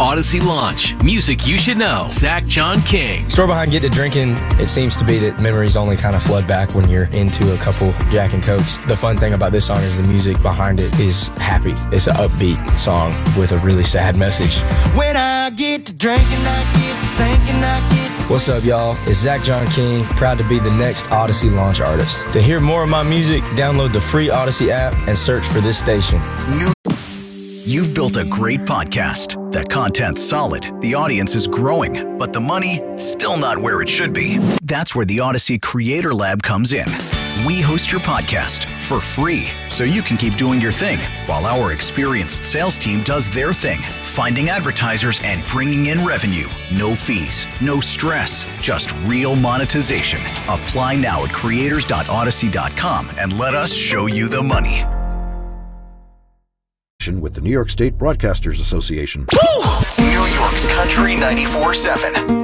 Odyssey launch. Music you should know. Zach John King. Story behind Get to Drinking, it seems to be that memories only kind of flood back when you're into a couple Jack and Cokes. The fun thing about this song is the music behind it is happy. It's an upbeat song with a really sad message. When I get to drinking, I get to thinking, I get to... What's up, y'all? It's Zach John King, proud to be the next Odyssey launch artist. To hear more of my music, download the free Odyssey app and search for this station. You've built a great podcast. That content's solid, the audience is growing, but the money, still not where it should be. That's where the Odyssey Creator Lab comes in. We host your podcast for free, so you can keep doing your thing, while our experienced sales team does their thing, finding advertisers and bringing in revenue. No fees, no stress, just real monetization. Apply now at creators.odyssey.com and let us show you the money. With the New York State Broadcasters Association. New York's Country 94.7.